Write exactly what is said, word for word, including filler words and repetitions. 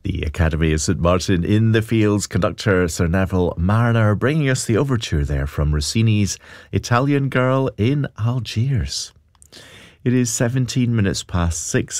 The Academy of Saint Martin in the Fields conductor Sir Neville Marriner bringing us the overture there from Rossini's Italian Girl in Algiers. It is seventeen minutes past six